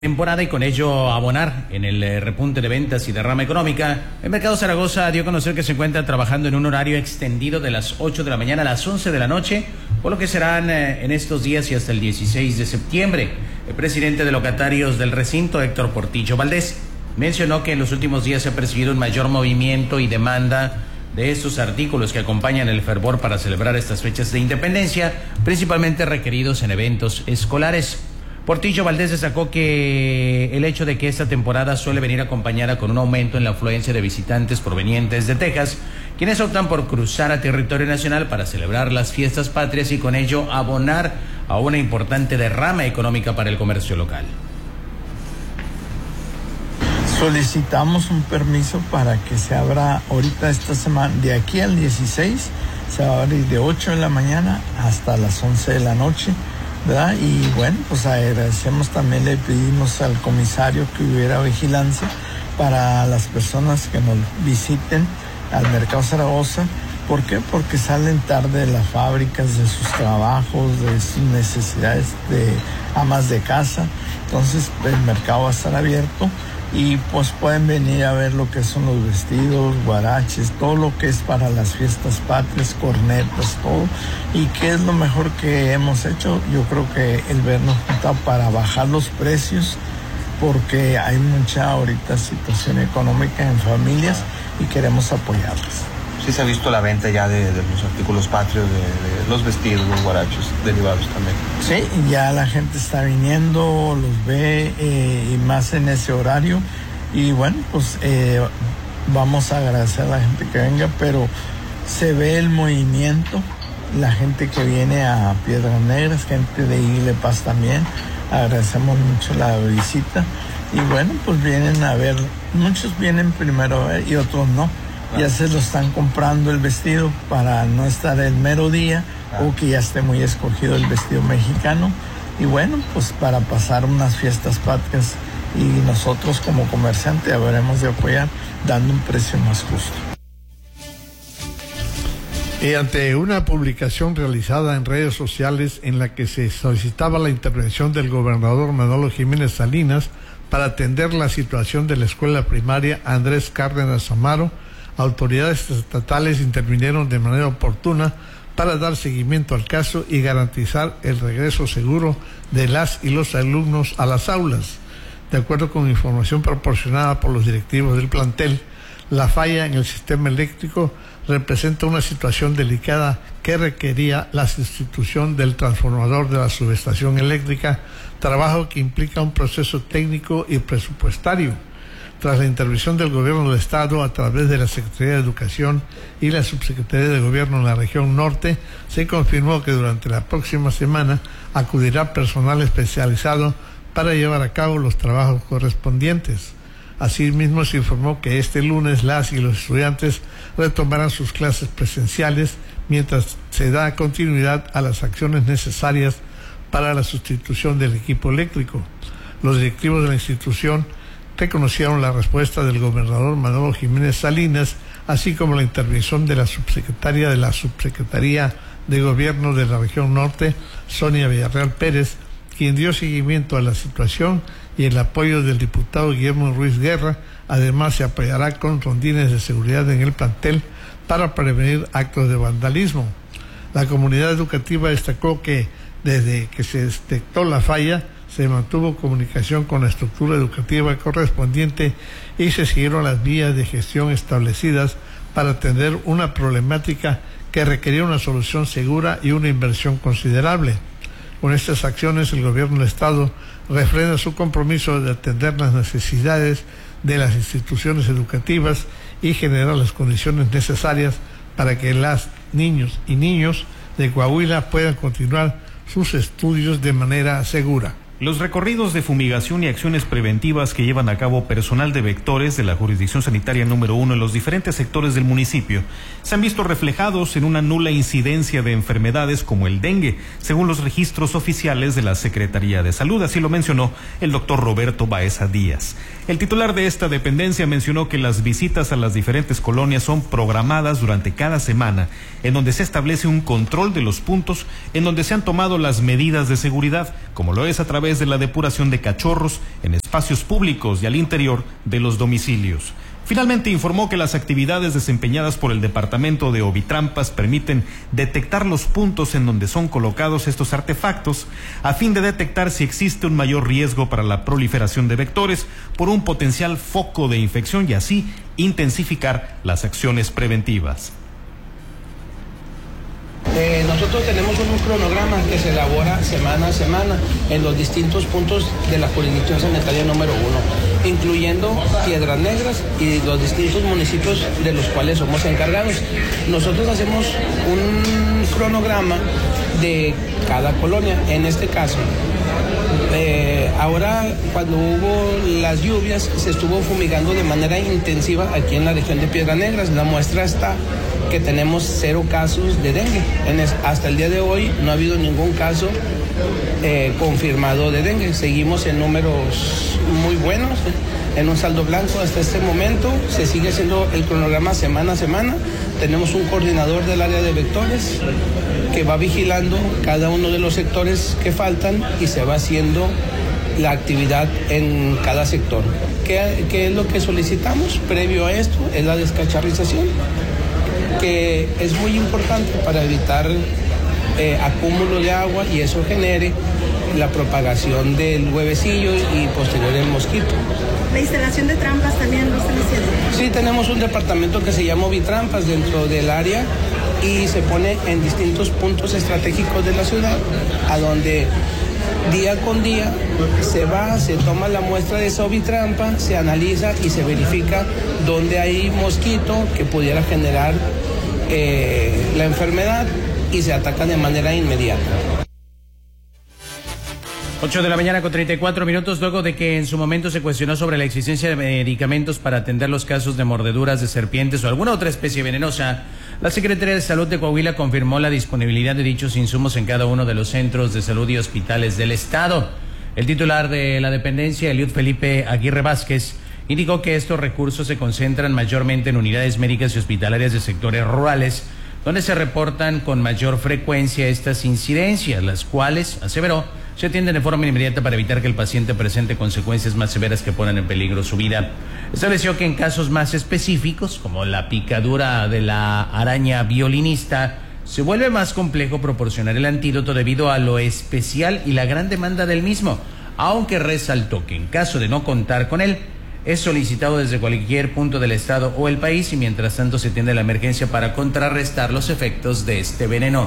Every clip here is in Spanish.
Temporada y con ello abonar en el repunte de ventas y derrama económica. El Mercado Zaragoza dio a conocer que se encuentra trabajando en un horario extendido de las 8 de la mañana a las 11 de la noche, por lo que serán en estos días y hasta el 16 de septiembre. El presidente de locatarios del recinto, Héctor Portillo Valdés, mencionó que en los últimos días se ha percibido un mayor movimiento y demanda de estos artículos que acompañan el fervor para celebrar estas fechas de independencia, principalmente requeridos en eventos escolares. Portillo Valdés destacó que el hecho de que esta temporada suele venir acompañada con un aumento en la afluencia de visitantes provenientes de Texas, quienes optan por cruzar a territorio nacional para celebrar las fiestas patrias y con ello abonar a una importante derrama económica para el comercio local. Solicitamos un permiso para que se abra ahorita esta semana, de aquí al 16, se va a abrir de 8 de la mañana hasta las 11 de la noche. ¿Verdad? Y bueno, pues agradecemos también, le pedimos al comisario que hubiera vigilancia para las personas que nos visiten al Mercado Zaragoza. ¿Por qué? Porque salen tarde de las fábricas, de sus trabajos, de sus necesidades de amas de casa. Entonces el mercado va a estar abierto y pues pueden venir a ver lo que son los vestidos, guaraches, todo lo que es para las fiestas patrias, cornetas, todo. ¿Y qué es lo mejor que hemos hecho? Yo creo que el vernos juntado para bajar los precios, porque hay mucha ahorita situación económica en familias y queremos apoyarlas. Sí se ha visto la venta ya de los artículos patrios, de los vestidos, los guarachos derivados también. Sí, ya la gente está viniendo, los ve y más en ese horario. Y bueno, pues vamos a agradecer a la gente que venga, pero se ve el movimiento, la gente que viene a Piedras Negras, gente de Iglepaz también. Agradecemos mucho la visita. Y bueno, pues vienen a ver, muchos vienen primero a ver y otros no. Ya se lo están comprando el vestido para no estar el mero día o que ya esté muy escogido el vestido mexicano. Y bueno, pues para pasar unas fiestas patrias y nosotros como comerciantes habremos de apoyar dando un precio más justo. Y ante una publicación realizada en redes sociales en la que se solicitaba la intervención del gobernador Manolo Jiménez Salinas para atender la situación de la escuela primaria Andrés Cárdenas Amaro, autoridades estatales intervinieron de manera oportuna para dar seguimiento al caso y garantizar el regreso seguro de las y los alumnos a las aulas. De acuerdo con información proporcionada por los directivos del plantel, la falla en el sistema eléctrico representa una situación delicada que requería la sustitución del transformador de la subestación eléctrica, trabajo que implica un proceso técnico y presupuestario. Tras la intervención del Gobierno del Estado a través de la Secretaría de Educación y la Subsecretaría de Gobierno en la región norte, se confirmó que durante la próxima semana acudirá personal especializado para llevar a cabo los trabajos correspondientes. Asimismo, se informó que este lunes las y los estudiantes retomarán sus clases presenciales mientras se da continuidad a las acciones necesarias para la sustitución del equipo eléctrico. Los directivos de la institución reconocieron la respuesta del gobernador Manolo Jiménez Salinas, así como la intervención de la subsecretaria de la Subsecretaría de Gobierno de la región norte, Sonia Villarreal Pérez, quien dio seguimiento a la situación, y el apoyo del diputado Guillermo Ruiz Guerra. Además, se apoyará con rondines de seguridad en el plantel para prevenir actos de vandalismo. La comunidad educativa destacó que desde que se detectó la falla, se mantuvo comunicación con la estructura educativa correspondiente y se siguieron las vías de gestión establecidas para atender una problemática que requería una solución segura y una inversión considerable. Con estas acciones, el gobierno del Estado refrenda su compromiso de atender las necesidades de las instituciones educativas y generar las condiciones necesarias para que las niños y niños de Coahuila puedan continuar sus estudios de manera segura. Los recorridos de fumigación y acciones preventivas que llevan a cabo personal de vectores de la jurisdicción sanitaria número 1 en los diferentes sectores del municipio se han visto reflejados en una nula incidencia de enfermedades como el dengue, según los registros oficiales de la Secretaría de Salud. Así lo mencionó el doctor Roberto Baeza Díaz. El titular de esta dependencia mencionó que las visitas a las diferentes colonias son programadas durante cada semana, en donde se establece un control de los puntos en donde se han tomado las medidas de seguridad, como lo es a través de la depuración de cachorros en espacios públicos y al interior de los domicilios. Finalmente informó que las actividades desempeñadas por el departamento de Ovitrampas permiten detectar los puntos en donde son colocados estos artefactos a fin de detectar si existe un mayor riesgo para la proliferación de vectores por un potencial foco de infección y así intensificar las acciones preventivas. Nosotros tenemos un cronograma que se elabora semana a semana en los distintos puntos de la jurisdicción sanitaria número 1, incluyendo Piedras Negras y los distintos municipios de los cuales somos encargados. Nosotros hacemos un cronograma de cada colonia. En este caso, ahora cuando hubo las lluvias se estuvo fumigando de manera intensiva aquí en la región de Piedras Negras. La muestra está que tenemos 0 casos de dengue. Hasta el día de hoy no ha habido ningún caso confirmado de dengue. Seguimos en números muy buenos, en un saldo blanco hasta este momento. Se sigue haciendo el cronograma semana a semana. Tenemos un coordinador del área de vectores que va vigilando cada uno de los sectores que faltan y se va haciendo la actividad en cada sector. ¿Qué es lo que solicitamos previo a esto? Es la descacharrización, que es muy importante para evitar acúmulo de agua y eso genere la propagación del huevecillo y posterior el mosquito. ¿La instalación de trampas también lo están haciendo? Sí, tenemos un departamento que se llama Ovitrampas dentro del área y se pone en distintos puntos estratégicos de la ciudad, a donde día con día se toma la muestra de esa ovitrampa, se analiza y se verifica dónde hay mosquito que pudiera generar la enfermedad y se ataca de manera inmediata. 8 de la mañana con 34 minutos, luego de que en su momento se cuestionó sobre la existencia de medicamentos para atender los casos de mordeduras de serpientes o alguna otra especie venenosa, la Secretaría de Salud de Coahuila confirmó la disponibilidad de dichos insumos en cada uno de los centros de salud y hospitales del estado. El titular de la dependencia, Eliud Felipe Aguirre Vázquez, indicó que estos recursos se concentran mayormente en unidades médicas y hospitalarias de sectores rurales, donde se reportan con mayor frecuencia estas incidencias, las cuales, aseveró, se atienden de forma inmediata para evitar que el paciente presente consecuencias más severas que pongan en peligro su vida. Estableció que en casos más específicos, como la picadura de la araña violinista, se vuelve más complejo proporcionar el antídoto debido a lo especial y la gran demanda del mismo, aunque resaltó que en caso de no contar con él, es solicitado desde cualquier punto del estado o el país y mientras tanto se atiende la emergencia para contrarrestar los efectos de este veneno.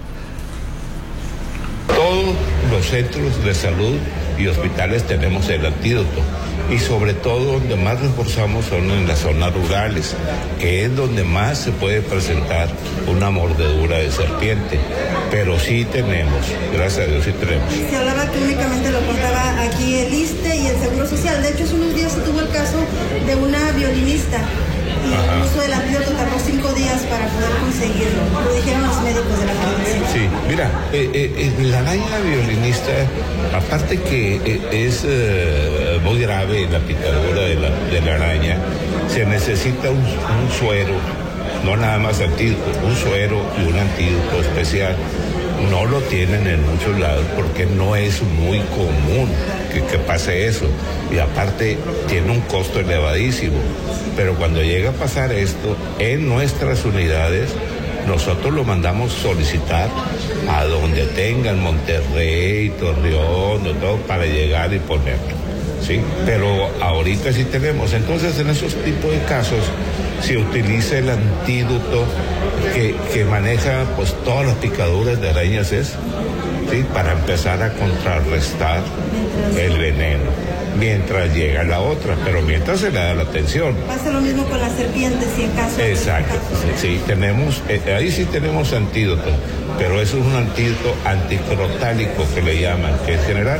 Todos los centros de salud y hospitales tenemos el antídoto y sobre todo donde más reforzamos son en las zonas rurales, que es donde más se puede presentar una mordedura de serpiente, pero sí tenemos, gracias a Dios sí tenemos. Se hablaba que únicamente lo contaba aquí el ISSSTE y el Seguro Social. De hecho, hace unos días se tuvo el caso de una violinista y el uso del antídoto tardó 5 días para poder conseguirlo. Lo dijeron los médicos de la jurisdicción. Sí, mira, la araña violinista, aparte que es muy grave la picadura de la araña, se necesita un suero, no nada más antídoto, un suero y un antídoto especial. No lo tienen en muchos lados porque no es muy común que pase eso y aparte tiene un costo elevadísimo, pero cuando llega a pasar esto en nuestras unidades nosotros lo mandamos solicitar a donde tengan Monterrey, Torreón, todo para llegar y ponerlo, ¿sí? Pero ahorita sí tenemos, entonces en esos tipos de casos se utiliza el antídoto que maneja pues todas las picaduras de arañas, ¿sí? Para empezar a contrarrestar el veneno mientras llega la otra, pero mientras se le da la atención. Pasa lo mismo con las serpientes, si en caso. Exacto, sí, tenemos, ahí sí tenemos antídoto, pero eso es un antídoto anticrotálico que le llaman, que es general.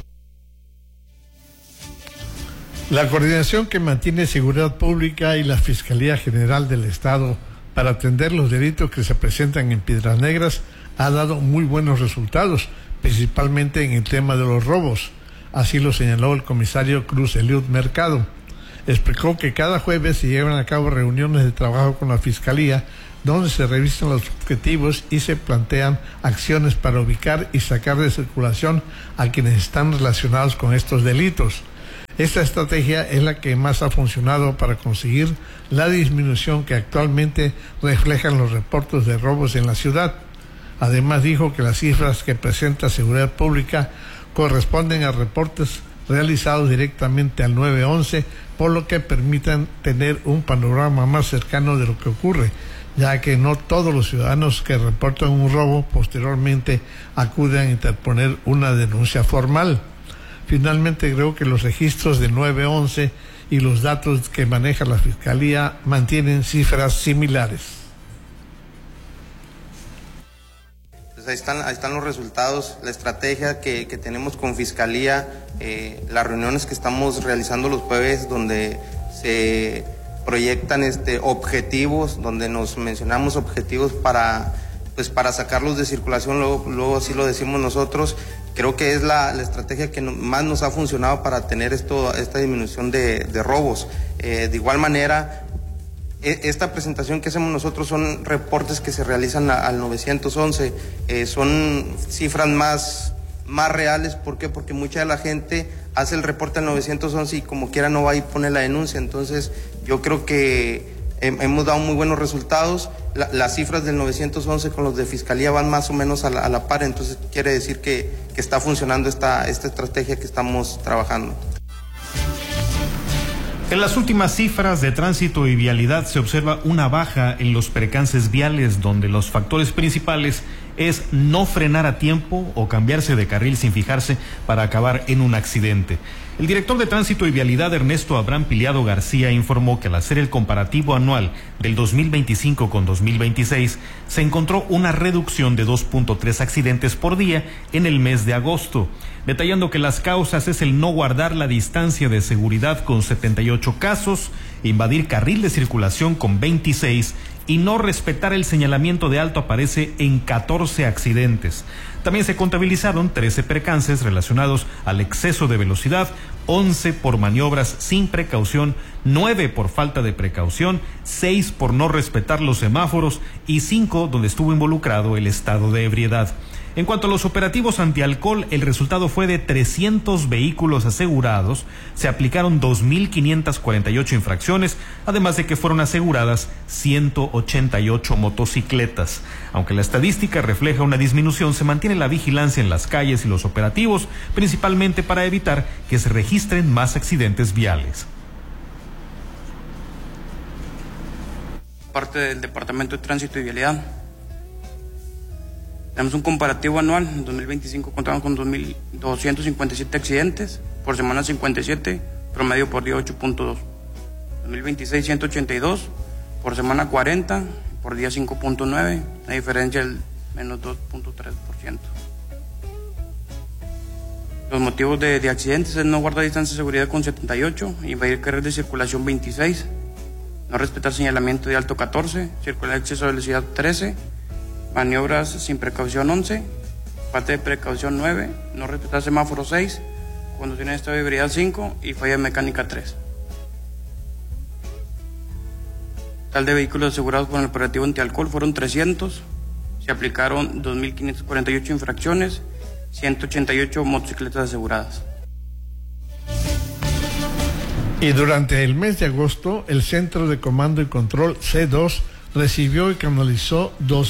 La coordinación que mantiene Seguridad Pública y la Fiscalía General del Estado para atender los delitos que se presentan en Piedras Negras ha dado muy buenos resultados, principalmente en el tema de los robos. Así lo señaló el comisario Cruz Eliud Mercado. Explicó que cada jueves se llevan a cabo reuniones de trabajo con la Fiscalía, donde se revisan los objetivos y se plantean acciones para ubicar y sacar de circulación a quienes están relacionados con estos delitos. Esta estrategia es la que más ha funcionado para conseguir la disminución que actualmente reflejan los reportes de robos en la ciudad. Además, dijo que las cifras que presenta Seguridad Pública corresponden a reportes realizados directamente al 911, por lo que permitan tener un panorama más cercano de lo que ocurre, ya que no todos los ciudadanos que reportan un robo posteriormente acuden a interponer una denuncia formal. Finalmente, creo que los registros de 911 y los datos que maneja la Fiscalía mantienen cifras similares. Ahí están los resultados, la estrategia que tenemos con Fiscalía, las reuniones que estamos realizando los jueves donde se proyectan objetivos, donde nos mencionamos objetivos para sacarlos de circulación, luego así lo decimos nosotros. Creo que es la estrategia que más nos ha funcionado para tener esta disminución de robos. De igual manera, esta presentación que hacemos nosotros son reportes que se realizan al 911, son cifras más reales. ¿Por qué? Porque mucha de la gente hace el reporte al 911 y como quiera no va y pone la denuncia. Entonces yo creo que hemos dado muy buenos resultados. Las cifras del 911 con los de Fiscalía van más o menos a la par, entonces quiere decir que está funcionando esta estrategia que estamos trabajando. En las últimas cifras de tránsito y vialidad se observa una baja en los percances viales, donde los factores principales es no frenar a tiempo o cambiarse de carril sin fijarse para acabar en un accidente. El director de Tránsito y Vialidad, Ernesto Abraham Piliado García, informó que al hacer el comparativo anual del 2025 con 2026, se encontró una reducción de 2.3 accidentes por día en el mes de agosto, detallando que las causas es el no guardar la distancia de seguridad con 78 casos, invadir carril de circulación con 26 y no respetar el señalamiento de alto aparece en 14 accidentes. También se contabilizaron 13 percances relacionados al exceso de velocidad, 11 por maniobras sin precaución, 9 por falta de precaución, 6 por no respetar los semáforos y 5 donde estuvo involucrado el estado de ebriedad. En cuanto a los operativos antialcohol, el resultado fue de 300 vehículos asegurados, se aplicaron 2.548 infracciones, además de que fueron aseguradas 188 motocicletas. Aunque la estadística refleja una disminución, se mantiene la vigilancia en las calles y los operativos, principalmente para evitar que se registren más accidentes viales. Parte del Departamento de Tránsito y Vialidad. Tenemos un comparativo anual. En 2025 contamos con 2.257 accidentes, por semana 57, promedio por día 8.2. 2026 182, por semana 40, por día 5.9, la diferencia del menos 2.3%. Los motivos de accidentes es no guardar distancia de seguridad con 78, invadir carriles de circulación 26, no respetar señalamiento de alto 14, circular exceso de velocidad 13, maniobras sin precaución 11, falta de precaución 9, no respetar semáforo 6, conducción en estado de ebriedad 5 y falla mecánica 3. Total de vehículos asegurados con el operativo antialcohol fueron 300, se aplicaron 2.548 infracciones, 188 motocicletas aseguradas. Y durante el mes de agosto, el Centro de Comando y Control C2 recibió y canalizó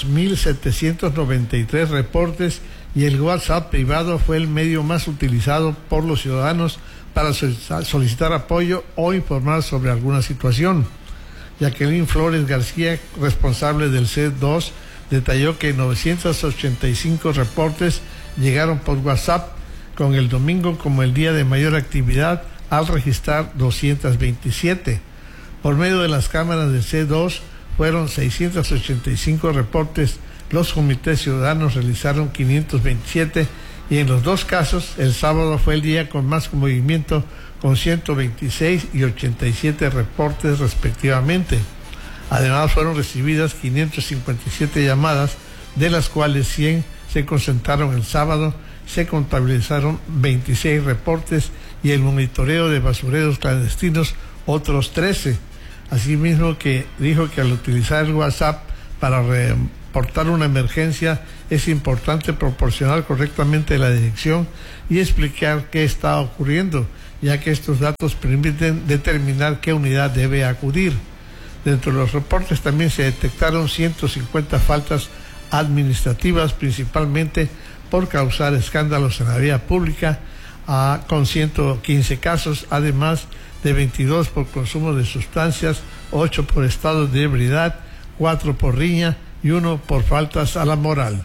2.793 reportes y el WhatsApp privado fue el medio más utilizado por los ciudadanos para solicitar apoyo o informar sobre alguna situación. Jacqueline Flores García, responsable del C2, detalló que 985 reportes llegaron por WhatsApp, con el domingo como el día de mayor actividad al registrar 227. Por medio de las cámaras del C2 fueron 685 reportes, los comités ciudadanos realizaron 527 y en los dos casos el sábado fue el día con más movimiento, con 126 y 87 reportes respectivamente. Además fueron recibidas 557 llamadas, de las cuales 100 se concentraron el sábado, se contabilizaron 26 reportes y el monitoreo de basureros clandestinos otros 13. Asimismo que dijo que al utilizar el WhatsApp Para reportar una emergencia es importante proporcionar correctamente la dirección y explicar qué está ocurriendo, ya que estos datos permiten determinar qué unidad debe acudir. Dentro de los reportes también se detectaron 150 faltas administrativas, principalmente por causar escándalos en la vía pública, con 115 casos, además de 22 por consumo de sustancias, 8 por estado de ebriedad, 4 por riña y 1 por faltas a la moral.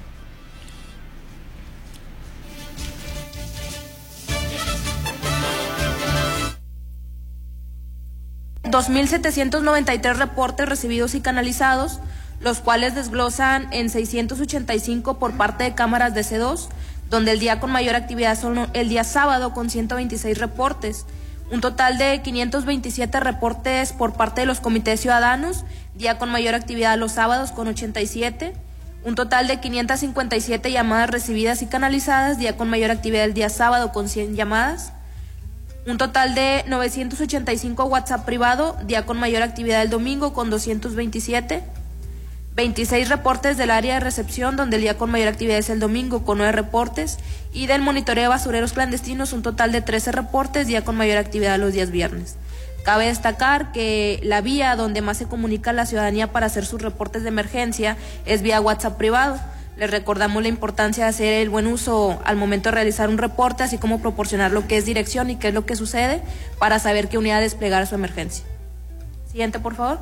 $2,793 reportes recibidos y canalizados, los cuales desglosan en 685 por parte de cámaras de C2, donde el día con mayor actividad son el día sábado con 126 reportes, un total de 527 reportes por parte de los comités ciudadanos, día con mayor actividad los sábados con 87, un total de 557 llamadas recibidas y canalizadas, día con mayor actividad el día sábado con 100 llamadas, un total de 985 WhatsApp privado, día con mayor actividad el domingo con 227, 26 reportes del área de recepción, donde el día con mayor actividad es el domingo con 9 reportes, y del monitoreo de basureros clandestinos un total de 13 reportes, día con mayor actividad los días viernes. Cabe destacar que la vía donde más se comunica a la ciudadanía para hacer sus reportes de emergencia es vía WhatsApp privado. Les recordamos la importancia de hacer el buen uso al momento de realizar un reporte, así como proporcionar lo que es dirección y qué es lo que sucede para saber qué unidad desplegar su emergencia. Siguiente, por favor.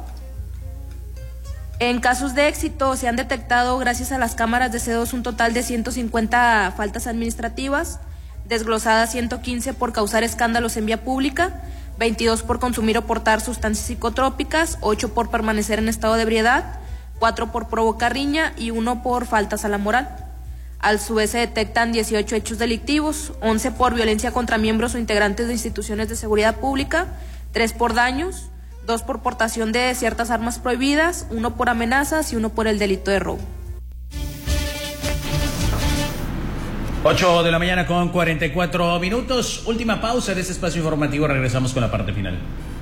En casos de éxito se han detectado, gracias a las cámaras de C2, un total de 150 faltas administrativas, desglosadas 115 por causar escándalos en vía pública, 22 por consumir o portar sustancias psicotrópicas, 8 por permanecer en estado de ebriedad, 4 por provocar riña y 1 por faltas a la moral. A su vez se detectan 18 hechos delictivos, 11 por violencia contra miembros o integrantes de instituciones de seguridad pública, 3 por daños, 2 por portación de ciertas armas prohibidas, 1 por amenazas y 1 por el delito de robo. 8 de la mañana con 44 minutos. Última pausa de este espacio informativo. Regresamos con la parte final.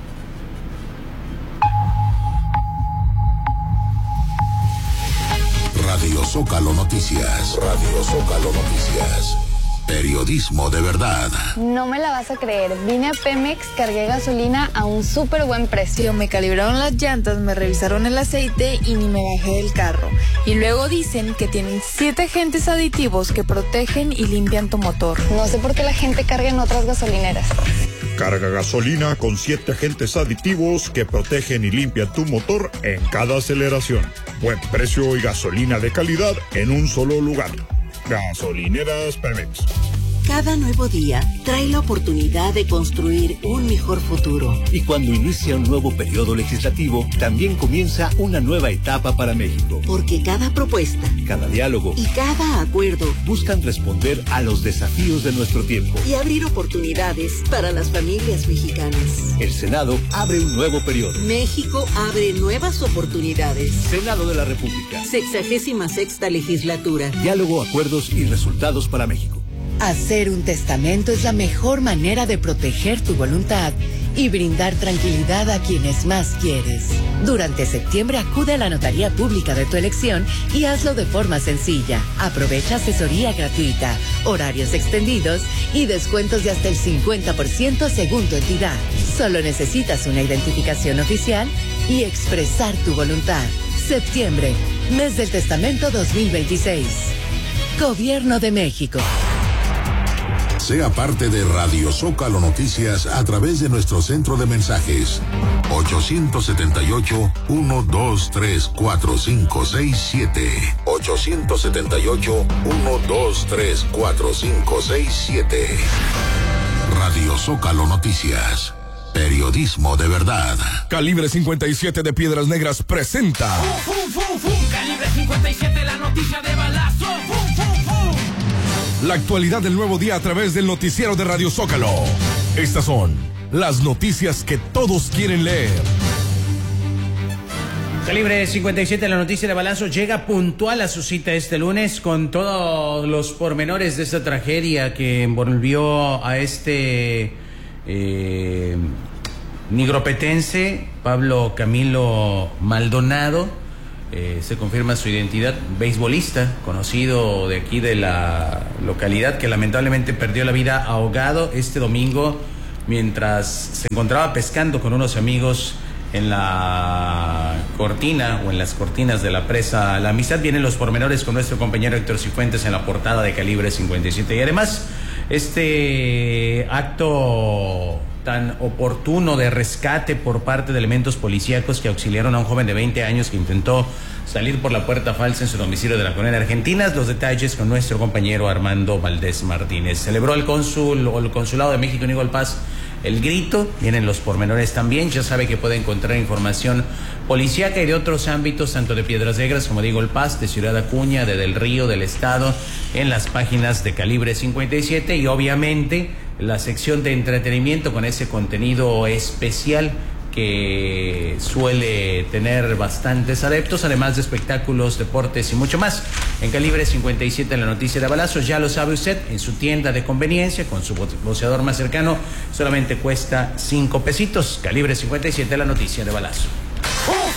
Radio Zócalo Noticias. Radio Zócalo Noticias. Periodismo de verdad. No me la vas a creer. Vine a Pemex, cargué gasolina a un súper buen precio. Me calibraron las llantas, me revisaron el aceite y ni me bajé del carro. Y luego dicen que tienen 7 agentes aditivos que protegen y limpian tu motor. No sé por qué la gente carga en otras gasolineras. Carga gasolina con 7 agentes aditivos que protegen y limpian tu motor en cada aceleración. Buen precio y gasolina de calidad en un solo lugar. Gasolineras Pemex. Cada nuevo día trae la oportunidad de construir un mejor futuro. Y cuando inicia un nuevo periodo legislativo, también comienza una nueva etapa para México. Porque cada propuesta, cada diálogo y cada acuerdo buscan responder a los desafíos de nuestro tiempo y abrir oportunidades para las familias mexicanas. El Senado abre un nuevo periodo. México abre nuevas oportunidades. Senado de la República. 66ª legislatura. Diálogo, acuerdos y resultados para México. Hacer un testamento es la mejor manera de proteger tu voluntad y brindar tranquilidad a quienes más quieres. Durante septiembre acude a la notaría pública de tu elección y hazlo de forma sencilla. Aprovecha asesoría gratuita, horarios extendidos y descuentos de hasta el 50% según tu entidad. Solo necesitas una identificación oficial y expresar tu voluntad. Septiembre, mes del testamento 2026. Gobierno de México. Sea parte de Radio Zócalo Noticias a través de nuestro centro de mensajes 878-123-4567 878-123-4567. Radio Zócalo Noticias. Periodismo de verdad. Calibre 57 de Piedras Negras presenta Calibre 57, la noticia de balazo. la actualidad del nuevo día a través del noticiero de Radio Zócalo. Estas son las noticias que todos quieren leer. Calibre 57, la noticia de balazo, llega puntual a su cita este lunes con todos los pormenores de esta tragedia que envolvió a este nigropetense, Pablo Camilo Maldonado, Se confirma su identidad, beisbolista, conocido de aquí de la localidad, que lamentablemente perdió la vida ahogado este domingo mientras se encontraba pescando con unos amigos en la cortina o en las cortinas de la presa La Amistad. Vienen los pormenores con nuestro compañero Héctor Cifuentes en la portada de Calibre 57. Y además, este acto tan oportuno de rescate por parte de elementos policíacos que auxiliaron a un joven de 20 años que intentó salir por la puerta falsa en su domicilio de la colonia Argentinas. Los detalles con nuestro compañero Armando Valdés Martínez. Celebró el cónsul o el consulado de México en Eagle Pass el grito. Vienen los pormenores también. Ya sabe que puede encontrar información policíaca y de otros ámbitos, tanto de Piedras Negras como de Eagle Pass, de Ciudad Acuña, de Del Río, del Estado, en las páginas de Calibre 57 y obviamente la sección de entretenimiento con ese contenido especial que suele tener bastantes adeptos, además de espectáculos, deportes y mucho más. En Calibre 57, en la noticia de balazos, ya lo sabe usted, en su tienda de conveniencia, con su voceador más cercano, solamente cuesta 5 pesitos. Calibre 57, la noticia de balazo.